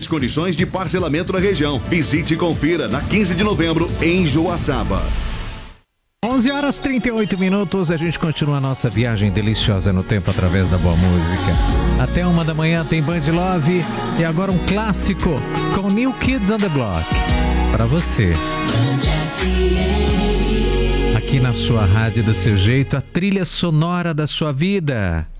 melhores condições de parcelamento na região. Visite e confira na 15 de novembro em Joaçaba. 11h38, a gente continua a nossa viagem deliciosa no tempo através da boa música. Até 1h tem Band Love e agora um clássico com New Kids on the Block. Pra você. Aqui na sua rádio do seu jeito, a trilha sonora da sua vida.